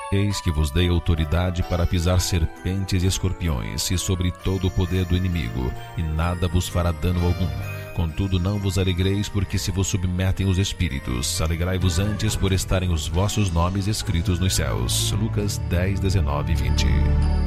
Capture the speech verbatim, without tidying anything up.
Eis que vos dei autoridade para pisar serpentes e escorpiões, e sobre todo o poder do inimigo, e nada vos fará dano algum. Contudo, não vos alegreis, porque se vos submetem os espíritos. Alegrai-vos antes por estarem os vossos nomes escritos nos céus. Lucas dez, dezenove e vinte.